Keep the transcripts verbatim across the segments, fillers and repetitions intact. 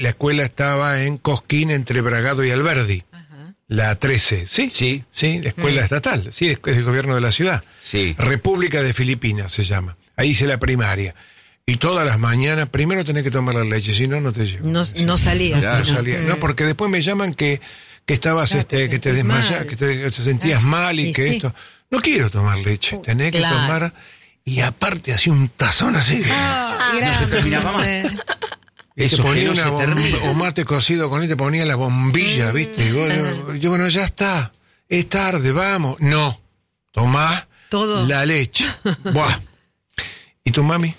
la escuela estaba en Cosquín, entre Bragado y Alberdi. Ajá. La trece, ¿sí? Sí. Sí, la escuela mm. estatal, sí, es del gobierno de la ciudad. Sí. República de Filipinas se llama. Ahí hice la primaria. Y todas las mañanas, primero tenés que tomar la leche, si no, no te llevo. No, no salías. No, no salía. No, porque después me llaman que, que estabas, claro, este, te que te desmayas, que te, te sentías ah, mal y, y que sí. esto. No quiero tomar leche, tenés claro. que tomar. Y aparte, así un tazón así. Ah, no se terminaba más. Y te ponía una bomba, o mate cocido con él, te ponía la bombilla, mm. ¿viste? Y vos, yo, yo, bueno, ya está. Es tarde, vamos. No. Tomá todo la leche. Buah. ¿Y tu mami?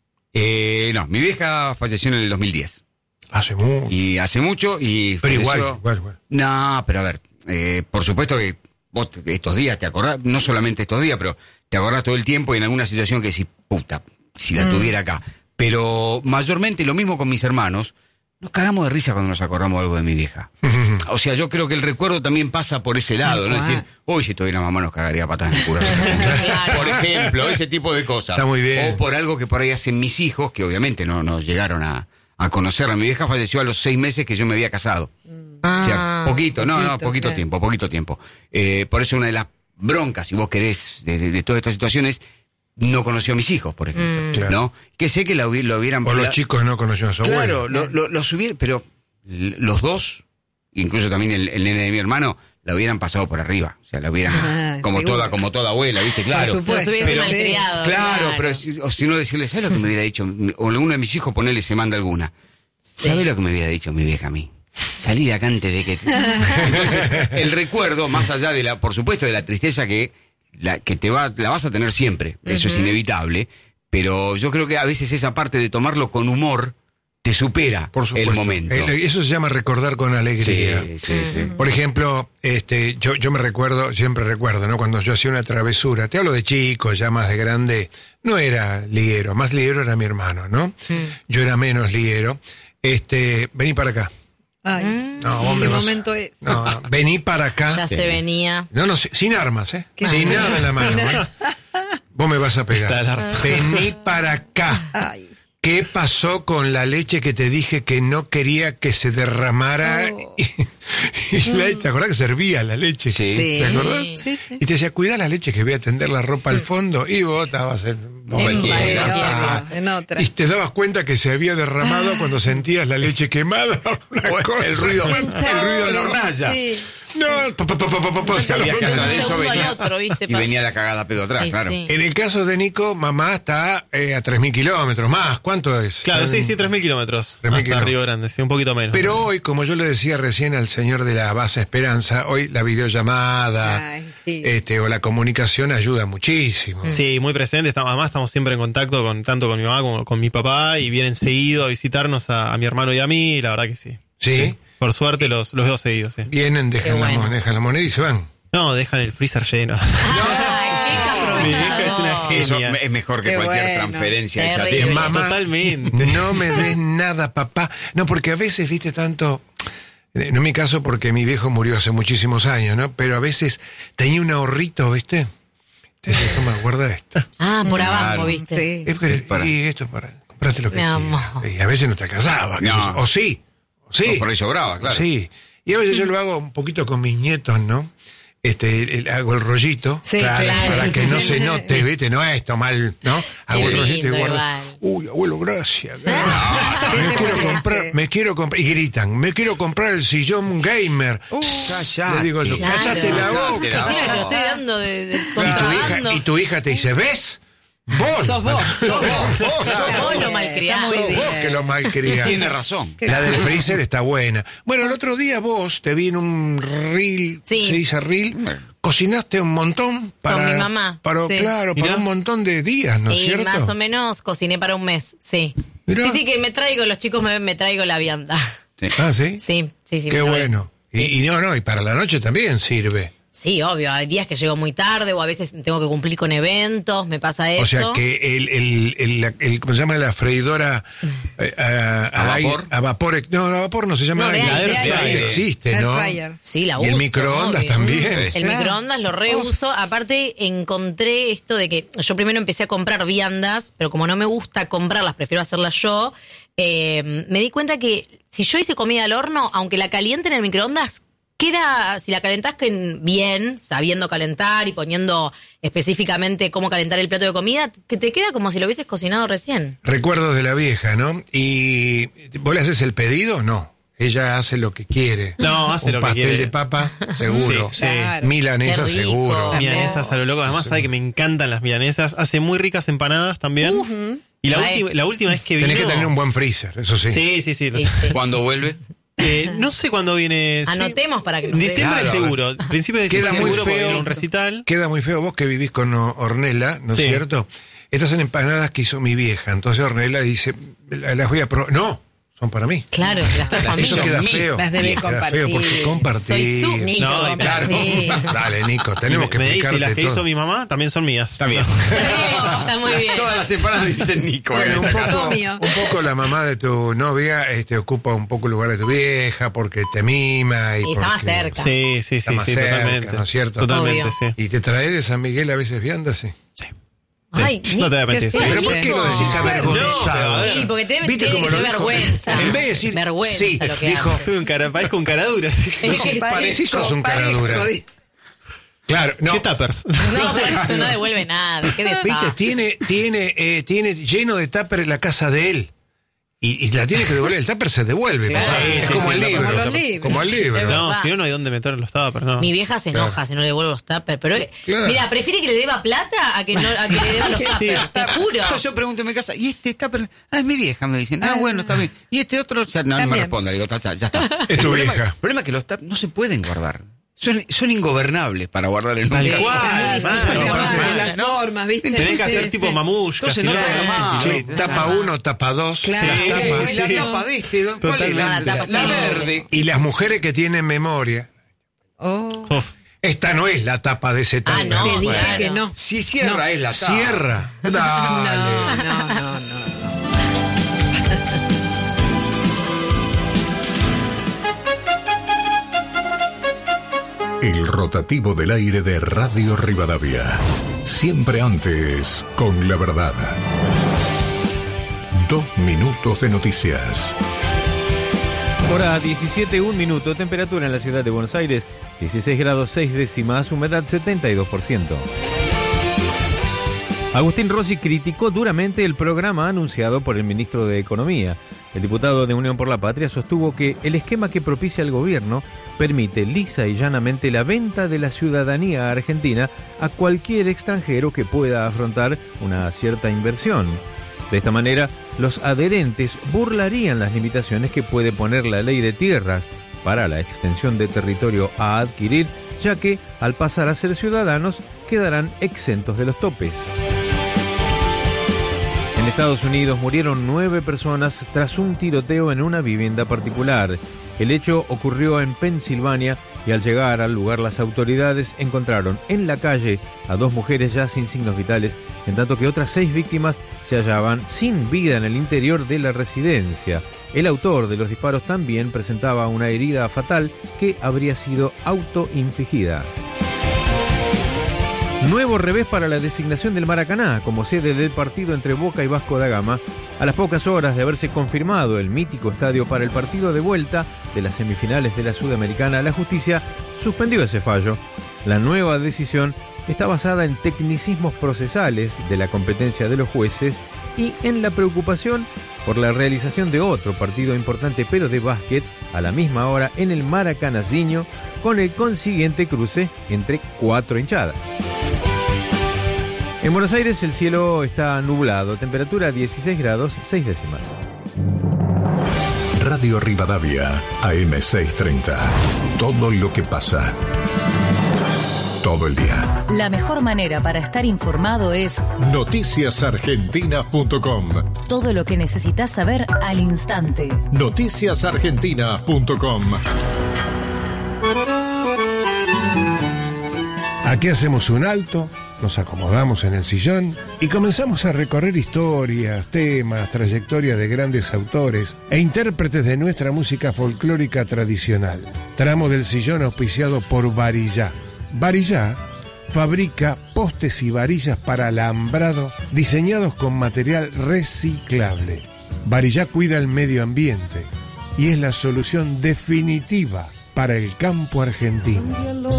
Eh, no, mi vieja falleció en el dos mil diez. Hace mucho. Y hace mucho y... Pero falleció... igual, igual, igual. No, pero a ver, eh, por supuesto que vos estos días te acordás, no solamente estos días, pero te acordás todo el tiempo y en alguna situación que decís, puta, si la mm. tuviera acá. Pero mayormente lo mismo con mis hermanos, nos cagamos de risa cuando nos acordamos algo de mi vieja. O sea, yo creo que el recuerdo también pasa por ese lado, ¿no? Es decir, uy, si tuviera mamá nos cagaría patas en el culo. Por ejemplo, ese tipo de cosas. Está muy bien. O por algo que por ahí hacen mis hijos, que obviamente no, no llegaron a, a conocerla. Mi vieja falleció a los seis meses que yo me había casado. Ah, o sea, poquito, no, no, poquito claro. tiempo, poquito tiempo. Eh, por eso una de las broncas, si vos querés, de, de, de todas estas situaciones, no conoció a mis hijos, por ejemplo, mm, claro. ¿no? Que sé que lo, lo hubieran... O los chicos no conocieron a su abuelo. Claro, lo, lo, los hubieran, pero los dos, incluso también el, el nene de mi hermano, la hubieran pasado por arriba. O sea, la hubieran, ah, como seguro. toda como toda abuela, ¿viste? Claro. Por supuesto, pero, pero, malcriado, claro, claro, pero si, o si no decirle, ¿sabes lo que me hubiera dicho? O alguno de mis hijos ponerle se manda alguna. Sí. ¿Sabes lo que me hubiera dicho mi vieja a mí? Salí de acá antes de que... Entonces, el recuerdo, más allá de la, por supuesto, de la tristeza que... La, que te va, la vas a tener siempre, eso uh-huh. es inevitable, pero yo creo que a veces esa parte de tomarlo con humor te supera por el momento. El, eso se llama recordar con alegría. Sí, sí, sí. Por ejemplo, este, yo, yo me recuerdo, siempre recuerdo, ¿no? Cuando yo hacía una travesura, te hablo de chico, ya más de grande, no era liguero, más liguero era mi hermano, ¿no? Mm. Yo era menos liguero. Este, vení para acá. Ay, no, vos ¿qué me momento vas, es? No, no, vení para acá. Ya sí. se venía. No, no, sin armas, ¿eh? Sin nada en la mano, ¿eh? Vos me vas a pegar. Vení para acá. Ay. ¿Qué pasó con la leche que te dije que no quería que se derramara? Oh. Y, y la, ¿te acordás que servía la leche? Sí. ¿Te acordás? Sí, sí. Y te decía, cuida la leche que voy a tender la ropa sí. al fondo. Y vos estabas en... Ah, en otra. Y te dabas cuenta que se había derramado ah. cuando sentías la leche quemada. el ruido, el ruido de la hornalla. Sí. No, pa, pa, pa, pa, pa, pa, sabías que hasta de eso venía, otro, ¿viste, y venía la cagada pedo atrás, sí, claro. Sí. En el caso de Nico, mamá está eh, a tres mil kilómetros más. ¿Cuánto es? Claro, Están... sí, sí, tres mil kilómetros. tres mil hasta kilómetros. Río Grande, sí, un poquito menos. Pero hoy, como yo le decía recién al señor de la base Esperanza, hoy la videollamada Ay, sí. este, o la comunicación ayuda muchísimo. Sí, muy presente. Estamos, además estamos siempre en contacto con tanto con mi mamá como con mi papá y vienen seguido a visitarnos a, a mi hermano y a mí, y la verdad que sí. ¿Sí? sí. Por suerte los, los veo seguidos, sí. Vienen, dejan la, bueno. dejan la moneda y se van. No, dejan el freezer lleno. Ay, mi vieja es una genia. Eso es mejor que Qué cualquier bueno. transferencia hecha a Terrible. tiempo. Mamá, totalmente. No me des nada, papá. No, porque a veces, viste, tanto... No en mi caso porque mi viejo murió hace muchísimos años, ¿no? Pero a veces tenía un ahorrito, ¿viste? Te dije, toma, guarda esto. Ah, por claro. abajo, ¿viste? Sí. Es que, para. Y esto para... Comprate lo que Mi quieras. amor. Y a veces no te alcanzaba. No. O sí. O sí. O por ahí sobraba, claro. Sí. Y a veces yo lo hago un poquito con mis nietos, ¿no? Este, el, hago el rollito, sí, claro, claro. para que no se note, ¿viste? No es esto mal, ¿no? Hago Qué el rollito lindo, y guardo. igual. Uy, abuelo, gracias. Ah, me ¿qué quiero te comprar, parece? me quiero comprar, y gritan, me quiero comprar el sillón gamer. Uh, Callate. Le digo yo, claro. callate la boca. Callate la Encima boca. te lo estoy dando de, de Y tu, hija, contrabando. y tu hija te dice, ¿ves? Vos. Sos vos, sos vos. Vos, Claro, vos. vos lo malcriás. Sos vos que lo malcriás. Tiene razón. La del freezer está buena. Bueno, el otro día vos te vi en un reel, Sí. se dice reel, cocinaste un montón para... Con mi mamá, Para, sí. Claro, para Mirá. un montón de días, ¿no es Y cierto? más o menos cociné para un mes, sí. Mirá. Sí, sí, que me traigo, los chicos me ven, me traigo la vianda. Sí. Ah, ¿sí? Sí, sí, sí. Qué me lo bueno. Y, y no, no, y para la noche también sirve. Sí, obvio. Hay días que llego muy tarde o a veces tengo que cumplir con eventos, me pasa eso. O sea que el, el, el, el, el ¿cómo se llama? La freidora eh, a, ¿A aire- vapor? a vapor. No, a vapor no se llama No, de aire. aire, De de aire aire. existe, ¿no? Air fryer. Sí, la Y uso. el microondas obvio. también. El Claro. microondas lo reuso. Aparte, encontré esto de que yo primero empecé a comprar viandas, pero como no me gusta comprarlas, prefiero hacerlas yo. Eh, me di cuenta que si yo hice comida al horno, aunque la caliente en el microondas, queda, si la calentás que bien, sabiendo calentar y poniendo específicamente cómo calentar el plato de comida, que te queda como si lo hubieses cocinado recién. Recuerdos de la vieja, ¿no? ¿Y vos le haces el pedido? No. Ella hace lo que quiere. No, hace Un lo que pastel quiere. de papa, seguro. Sí, sí. Claro. Milanesa, Qué rico. seguro. Milanesas a lo loco. Además sabe que me encantan las milanesas. Hace muy ricas empanadas también. Y la, Ay. última, la última vez que vino... Tenés que tener un buen freezer, eso sí. Sí, sí, sí. Sí, sí. ¿Cuándo vuelve? Eh, no sé cuándo viene. sí. Anotemos para que nos Diciembre Claro. seguro. Principio de Queda diciembre muy seguro porque feo. viene un recital. Queda muy feo vos que vivís con O- Ornella, ¿no es Sí. cierto? Estas son empanadas que hizo mi vieja. Entonces Ornella dice, "La- las voy a probar. No, son para mí. Claro, las tres Eso familias. queda mí. feo. Las debe Queda compartir. feo porque compartir. Soy su Nico. No, Claro. Sí. Dale, Nico, Y tenemos me, que me dice, y explicarte las que todo. hizo mi mamá también son mías. Está bien. Está muy bien. Todas las empanadas dicen Nico. Bueno, en un esta casa. poco, Obvio. un poco la mamá de tu novia este, ocupa un poco el lugar de tu vieja porque te mima y, Y está más porque- cerca. Sí, sí, Está sí, más sí, cerca, totalmente. ¿no es cierto? Totalmente, Obvio. sí. Y te trae de San Miguel a veces viandas, sí. Sí. Ay, Sí, no te voy a mentir. qué sí. Pero ¿por qué lo decís No, avergonzado? pero- Sí, porque te, ¿Viste tiene cómo que lo tener dijo? vergüenza. En vez de decir vergüenza sí, lo que dijo, hace. Soy un cara, parezco un cara dura. así que- Es que parecís sos un cara Parejo, dura. dice. Claro, no. ¿Qué tappers? No, pero eso no devuelve nada. Qué Viste, desastre. tiene, tiene, eh, tiene lleno de tupper en la casa de él. Y, y la tiene que devolver. El tupper se devuelve. Claro. papá. Sí, es sí, como sí, el el libro. tupper Como los libros. Como el libro. Es No, verdad. si no, no hay dónde meter los tuppers, no. Mi vieja se enoja Claro. si no le devuelvo los tuppers. Pero, eh, Claro. mira, prefiere que le deba plata a que, no, a que le deba los Sí. tuppers. Te juro. Entonces yo pregunto en mi casa, ¿y este está? per- Ah, es mi vieja, me dicen. Ah, bueno, está bien. ¿Y este otro? O sea, no, no me También. responda, digo, ya, ya está. Es tu el problema, vieja. el problema es que los tuppers no se pueden guardar. Son, son ingobernables para guardar en Tal un cual, Ah, mal, sí, no, mal, mal. las formas, ¿viste? Tenés que hacer Sí, tipo sí. mamush. Entonces no te hagas mal. Sí, tapa uno, tapa dos. Claro. las Sí, tapas. y la sí. tapa de este, ¿cuál es? Totalmente. La, La tapa la está verde. Y las mujeres que tienen memoria, Oh. Uf. esta no es la tapa de ese tupper. Ah, no, Te dije claro. que no. Si cierra No. es la tapa. Cierra. Dale. No, no, no, no. El rotativo del aire de Radio Rivadavia. Siempre antes, con la verdad. Dos minutos de noticias. Hora diecisiete, un minuto, temperatura en la ciudad de Buenos Aires, dieciséis grados seis décimas, humedad setenta y dos por ciento. Agustín Rossi criticó duramente el programa anunciado por el ministro de Economía. El diputado de Unión por la Patria sostuvo que el esquema que propicia el gobierno permite lisa y llanamente la venta de la ciudadanía argentina a cualquier extranjero que pueda afrontar una cierta inversión. De esta manera, los adherentes burlarían las limitaciones que puede poner la ley de tierras para la extensión de territorio a adquirir, ya que, al pasar a ser ciudadanos, quedarán exentos de los topes. En Estados Unidos murieron nueve personas tras un tiroteo en una vivienda particular. El hecho ocurrió en Pensilvania y al llegar al lugar las autoridades encontraron en la calle a dos mujeres ya sin signos vitales, en tanto que otras seis víctimas se hallaban sin vida en el interior de la residencia. El autor de los disparos también presentaba una herida fatal que habría sido autoinfligida. Nuevo revés para la designación del Maracaná como sede del partido entre Boca y Vasco da Gama. A las pocas horas de haberse confirmado el mítico estadio para el partido de vuelta de las semifinales de la Sudamericana, la justicia suspendió ese fallo. La nueva decisión está basada en tecnicismos procesales de la competencia de los jueces y en la preocupación por la realización de otro partido importante pero de básquet a la misma hora en el Maracanazinho, con el consiguiente cruce entre cuatro hinchadas. En Buenos Aires el cielo está nublado, temperatura dieciséis grados seis décimas. Radio Rivadavia, A M seiscientos treinta. Todo lo que pasa. Todo el día. La mejor manera para estar informado es noticias argentinas punto com. todo lo que necesitas saber al instante. noticias argentinas punto com. Aquí hacemos un alto, nos acomodamos en el sillón y comenzamos a recorrer historias, temas, trayectorias de grandes autores e intérpretes de nuestra música folclórica tradicional. Tramo del sillón auspiciado por Varillá. Varillá fabrica postes y varillas para alambrado diseñados con material reciclable. Varillá cuida el medio ambiente y es la solución definitiva para el campo argentino.